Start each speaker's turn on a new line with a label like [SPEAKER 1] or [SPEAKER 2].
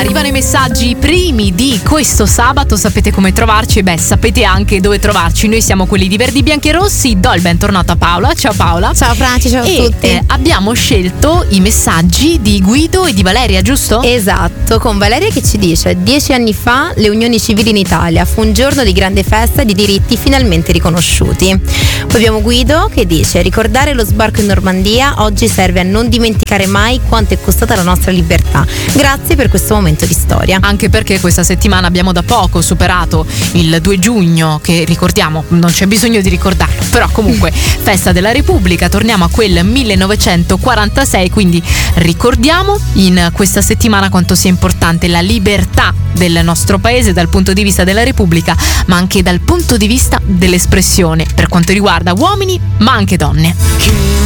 [SPEAKER 1] arrivano i messaggi primi di questo sabato. Sapete come trovarci? Beh, sapete anche dove trovarci. Noi siamo quelli di Verdi Bianchi e Rossi. Do il bentornato a Paola. Ciao Paola.
[SPEAKER 2] Ciao Franci, ciao a tutti.
[SPEAKER 1] Abbiamo scelto i messaggi di Guido e di Valeria, giusto?
[SPEAKER 2] Esatto, con Valeria che ci dice: 10 anni fa le unioni civili in Italia fu un giorno di grande festa e di diritti finalmente riconosciuti. Poi abbiamo Guido che dice: ricordare lo sbarco in Normandia oggi serve a non dimenticare mai quanto è costata la nostra libertà. Grazie per questo momento di storia.
[SPEAKER 1] Anche perché questa settimana abbiamo da poco superato il 2 giugno, che ricordiamo, non c'è bisogno di ricordarlo, però comunque festa della Repubblica, torniamo a quel 1946, quindi ricordiamo in questa settimana quanto sia importante la libertà del nostro paese dal punto di vista della Repubblica, ma anche dal punto di vista dell'espressione per quanto riguarda uomini ma anche donne.